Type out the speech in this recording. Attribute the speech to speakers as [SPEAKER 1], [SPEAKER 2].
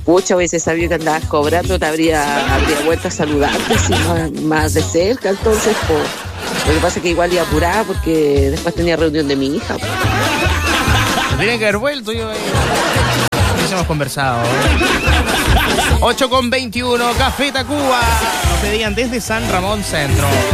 [SPEAKER 1] pucha, hubiese sabido que andabas cobrando, habría vuelto a saludarte así más de cerca. Entonces, pues, lo que pasa es que igual iba apurada porque después tenía reunión de mi hija.
[SPEAKER 2] Tiene que haber vuelto yo. Eso hemos conversado. 8:21, Café Tacuba. Nos pedían desde San Ramón Centro.